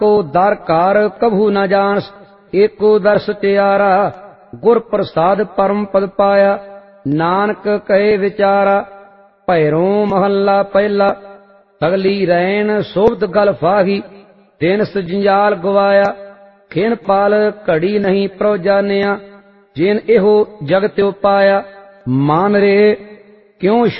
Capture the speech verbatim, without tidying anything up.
को दर कार कभू न जानस, एको दर्श त्यारा। गुर प्रसाद परम पद पाया, नानक कहे विचारा। भैरों महला पहला, सगली रैन सोबत गल फाही। दिनस जंजाल गवाया, खिन पाल घड़ी नहीं प्रभ जानिया। जिन एहो जग त्यो पाया, मान रे क्यों